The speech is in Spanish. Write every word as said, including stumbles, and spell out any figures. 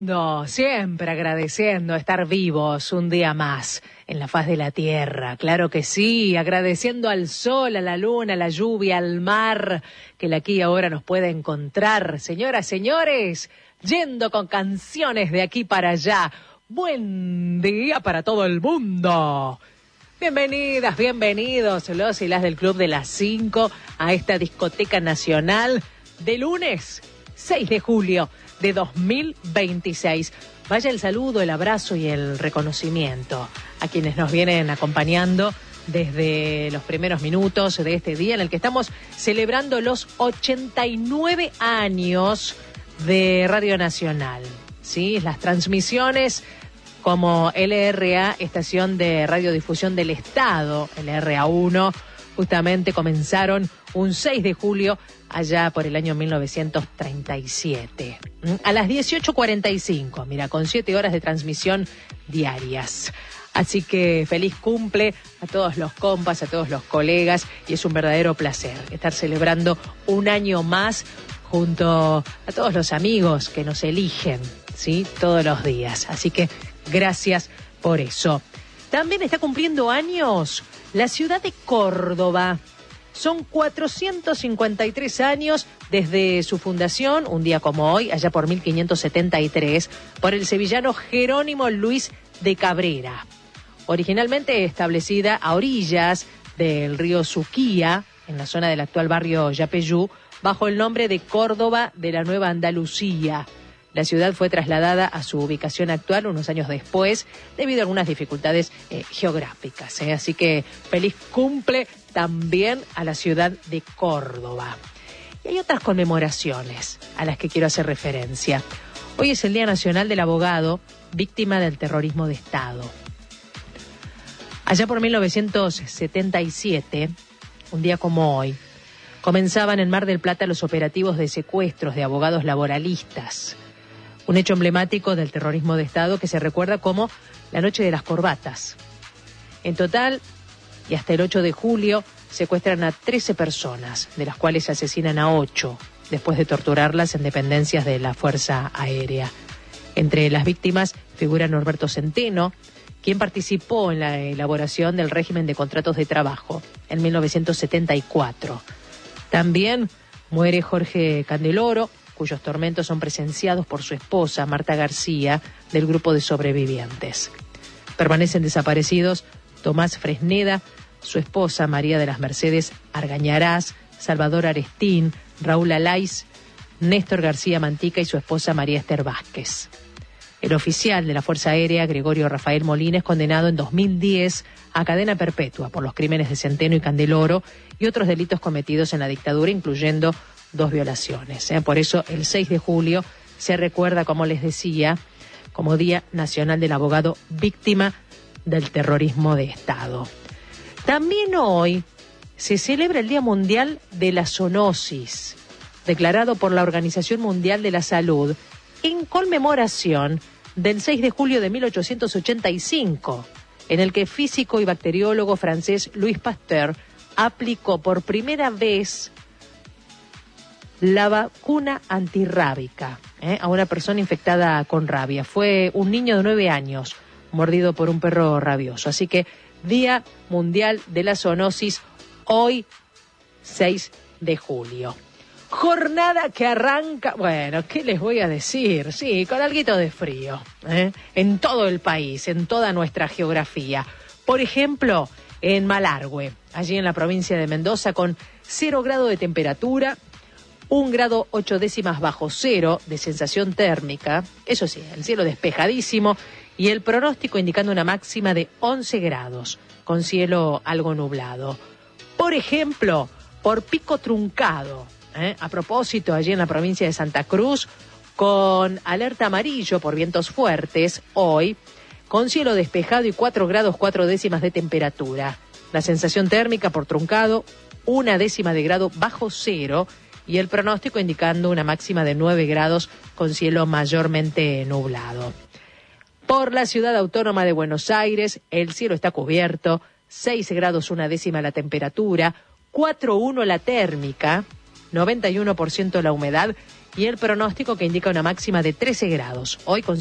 No, siempre agradeciendo estar vivos un día más en la faz de la tierra, claro que sí, agradeciendo al sol, a la luna, a la lluvia, al mar, que el aquí y ahora nos puede encontrar. Señoras, señores, yendo con canciones de aquí para allá. Buen día para todo el mundo. Bienvenidas, bienvenidos los y las del Club de las Cinco a esta discoteca nacional de lunes seis de julio de dos mil veintiséis. Vaya el saludo, el abrazo y el reconocimiento a quienes nos vienen acompañando desde los primeros minutos de este día en el que estamos celebrando los ochenta y nueve años de Radio Nacional. ¿Sí? Las transmisiones como L R A, Estación de Radiodifusión del Estado, L R A uno, justamente comenzaron un seis de julio allá por el año mil novecientos treinta y siete. A las dieciocho cuarenta y cinco, mira, con siete horas de transmisión diarias. Así que feliz cumple a todos los compas, a todos los colegas, y es un verdadero placer estar celebrando un año más junto a todos los amigos que nos eligen, ¿sí? Todos los días. Así que gracias por eso. También está cumpliendo años la ciudad de Córdoba. Son cuatrocientos cincuenta y tres años desde su fundación, un día como hoy, allá por mil quinientos setenta y tres, por el sevillano Jerónimo Luis de Cabrera. Originalmente establecida a orillas del río Suquía, en la zona del actual barrio Yapeyú, bajo el nombre de Córdoba de la Nueva Andalucía. La ciudad fue trasladada a su ubicación actual unos años después, debido a algunas dificultades eh, geográficas. ¿eh? Así que feliz cumple también a la ciudad de Córdoba. Y hay otras conmemoraciones a las que quiero hacer referencia. Hoy es el Día Nacional del Abogado, víctima del terrorismo de Estado. Allá por mil novecientos setenta y siete, un día como hoy, comenzaban en Mar del Plata los operativos de secuestros de abogados laboralistas. Un hecho emblemático del terrorismo de Estado que se recuerda como la Noche de las Corbatas. En total, y hasta el ocho de julio, secuestran a trece personas, de las cuales asesinan a ocho, después de torturarlas en dependencias de la Fuerza Aérea. Entre las víctimas figura Norberto Centeno, quien participó en la elaboración del régimen de contratos de trabajo en mil novecientos setenta y cuatro. También muere Jorge Candeloro, cuyos tormentos son presenciados por su esposa, Marta García, del grupo de sobrevivientes. Permanecen desaparecidos Tomás Fresneda, su esposa María de las Mercedes Argañarás, Salvador Arestín, Raúl Alaiz, Néstor García Mantica y su esposa María Esther Vázquez. El oficial de la Fuerza Aérea, Gregorio Rafael Molina, es condenado en dos mil diez a cadena perpetua por los crímenes de Centeno y Candeloro y otros delitos cometidos en la dictadura, incluyendo dos violaciones. ¿eh? Por eso el seis de julio se recuerda, como les decía, como Día Nacional del Abogado víctima del terrorismo de Estado. También hoy se celebra el Día Mundial de la Zoonosis, declarado por la Organización Mundial de la Salud en conmemoración del seis de julio de mil ochocientos ochenta y cinco, en el que físico y bacteriólogo francés Louis Pasteur aplicó por primera vez la vacuna antirrábica ¿eh? a una persona infectada con rabia. Fue un niño de nueve años mordido por un perro rabioso. Así que Día Mundial de la Zoonosis, hoy seis de julio. Jornada que arranca, bueno, ¿qué les voy a decir? Sí, con alguito de frío, ¿eh? en todo el país, en toda nuestra geografía. Por ejemplo, en Malargüe, allí en la provincia de Mendoza, con cero grado de temperatura, un grado ocho décimas bajo cero de sensación térmica, eso sí, el cielo despejadísimo, y el pronóstico indicando una máxima de once grados, con cielo algo nublado. Por ejemplo, por Pico Truncado, ¿eh? a propósito, allí en la provincia de Santa Cruz, con alerta amarillo por vientos fuertes, hoy, con cielo despejado y cuatro grados cuatro décimas de temperatura. La sensación térmica por Truncado, una décima de grado bajo cero, y el pronóstico indicando una máxima de nueve grados con cielo mayormente nublado. Por la ciudad autónoma de Buenos Aires, el cielo está cubierto, seis grados una décima la temperatura, cuatro coma uno la térmica, noventa y uno por ciento la humedad y el pronóstico que indica una máxima de trece grados. Hoy con